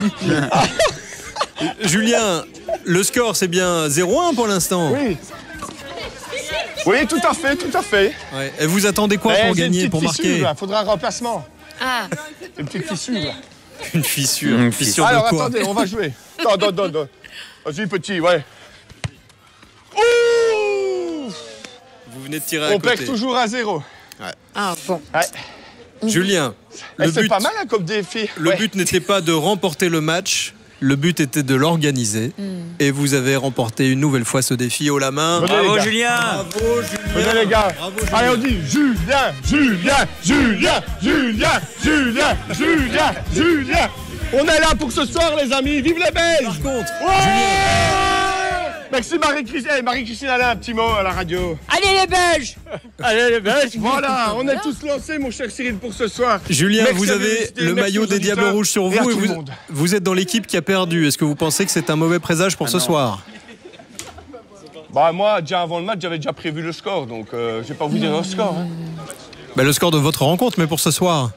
Julien, le score c'est bien 0-1 pour l'instant. Oui. Oui, tout à fait, tout à fait. Ouais. Et vous attendez quoi pour gagner, pour marquer? Il faudra un remplacement. Ah. Une petite fissure. Là. Une fissure. Une fissure Alors, de quoi? attendez, on va jouer. Non. Vas-y, petit, ouais. Ouh! Vous venez de tirer à côté. On perd toujours à 0. Ouais. Ah bon. Ouais. Julien, c'est pas mal hein, comme défi. Le but n'était pas de remporter le match, le but était de l'organiser. Et vous avez remporté une nouvelle fois ce défi haut la main. Bravo Julien. Bravo Julien. Venez les gars. Bravo, Julien. Allez, on dit Julien. On est là pour ce soir les amis, vive les Belges. Par contre, Merci Marie-Christine. Marie-Christine, elle a un petit mot à la radio. Allez les Belges. Allez les Belges. Voilà, on est tous lancés mon cher Cyril pour ce soir. Julien, Merci vous avez le maillot des Diables Rouges sur vous et vous êtes dans l'équipe qui a perdu. Est-ce que vous pensez que c'est un mauvais présage pour ce soir? Bah moi, déjà avant le match, j'avais déjà prévu le score, donc je vais pas vous dire le score. Hein. Bah, le score de votre rencontre, mais pour ce soir.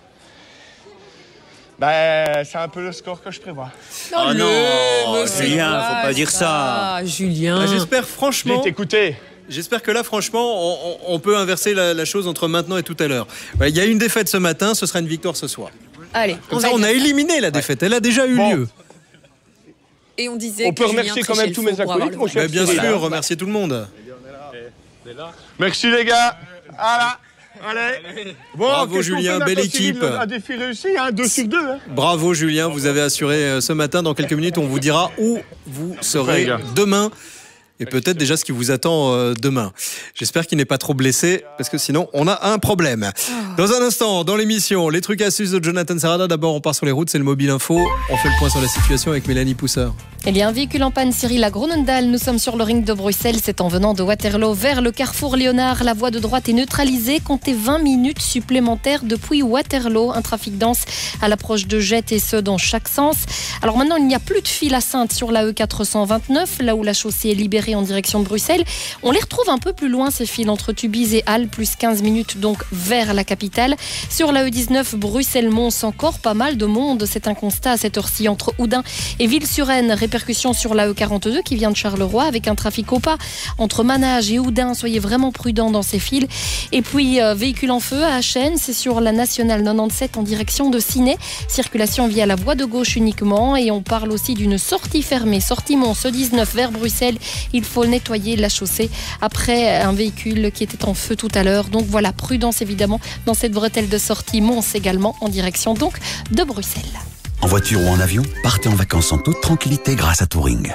Bah, c'est un peu le score que je prévois. Oh non, Julien, faut pas dire ça. Julien. Bah, j'espère franchement. Vite, écoutez. J'espère que là, franchement, on peut inverser la chose entre maintenant et tout à l'heure. Il y a une défaite ce matin, ce sera une victoire ce soir. Allez, Comme ça, on a éliminé la défaite. Elle a déjà eu lieu. Et on disait. On peut remercier quand même tous mes acolytes, mon cher. Bien sûr, remercier tout le monde. Merci les gars. Voilà. Allez. Bon, bravo Julien, belle équipe. Un défi réussi, hein, 2 sur 2. Hein. Bravo Julien, vous avez assuré ce matin. Dans quelques minutes, on vous dira où vous serez demain. Et peut-être déjà ce qui vous attend demain. J'espère qu'il n'est pas trop blessé, parce que sinon, on a un problème. Dans un instant, dans l'émission, les trucs astuces de Jonathan Serrada. D'abord, on part sur les routes, c'est le Mobile Info. On fait le point sur la situation avec Mélanie Pousseur. Il y a un véhicule en panne, Cyril, à Groenendael. Nous sommes sur le ring de Bruxelles. C'est en venant de Waterloo vers le carrefour Léonard. La voie de droite est neutralisée. Comptez 20 minutes supplémentaires depuis Waterloo. Un trafic dense à l'approche de Jette et ce dans chaque sens. Alors maintenant, il n'y a plus de fil à Sainte sur la E429, là où la chaussée est libérée en direction de Bruxelles. On les retrouve un peu plus loin, ces fils, entre Tubize et Halle, plus 15 minutes donc vers la capitale. Sur la E19, Bruxelles-Mons, encore pas mal de monde. C'est un constat à cette heure-ci entre Oudin et Ville-sur-Aisne. Répercussion sur la E42 qui vient de Charleroi avec un trafic au pas entre Manage et Oudin. Soyez vraiment prudents dans ces fils. Et puis, véhicule en feu à Achen, c'est sur la nationale 97 en direction de Ciney. Circulation via la voie de gauche uniquement. Et on parle aussi d'une sortie fermée, sortie Mons, E19 vers Bruxelles. Il faut nettoyer la chaussée après un véhicule qui était en feu tout à l'heure. Donc voilà, prudence évidemment dans cette bretelle de sortie Mons également en direction donc de Bruxelles. En voiture ou en avion, partez en vacances en toute tranquillité grâce à Touring.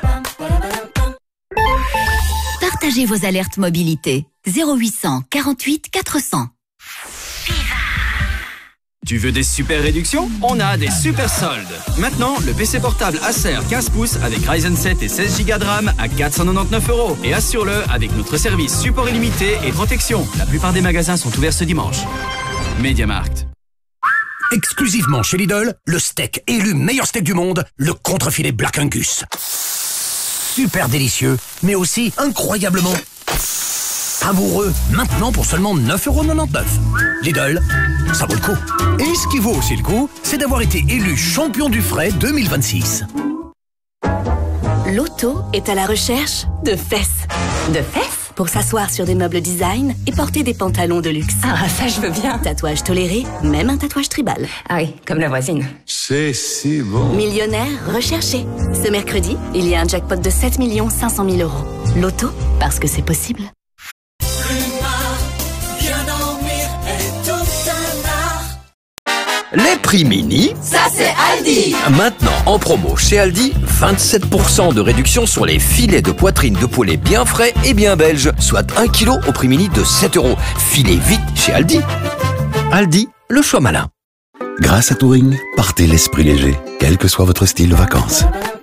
Partagez vos alertes mobilité. 0800 48 400. Tu veux des super réductions? On a des super soldes. Maintenant, le PC portable Acer 15 pouces avec Ryzen 7 et 16 Go de RAM à 499 €. Et assure-le avec notre service support illimité et protection. La plupart des magasins sont ouverts ce dimanche. MediaMarkt. Exclusivement chez Lidl, le steak élu meilleur steak du monde, le contrefilet Black Angus. Super délicieux, mais aussi incroyablement savoureux. Maintenant pour seulement 9,99 €. Lidl, ça vaut le coup. Et ce qui vaut aussi le coup, c'est d'avoir été élu champion du frais 2026. Loto est à la recherche de fesses. De fesses? Pour s'asseoir sur des meubles design et porter des pantalons de luxe. Ah, ça je veux bien. Tatouage toléré, même un tatouage tribal. Ah oui, comme la voisine. C'est si bon. Millionnaire recherché. Ce mercredi, il y a un jackpot de 7 500 000 €. Loto, parce que c'est possible. Les prix mini, Ça c'est Aldi. maintenant en promo chez Aldi, 27% de réduction sur les filets de poitrine de poulet bien frais et bien belges, soit 1 kg au prix mini de 7 €. Filez vite chez Aldi. Aldi, le choix malin. Grâce à Touring, partez l'esprit léger, quel que soit votre style de vacances.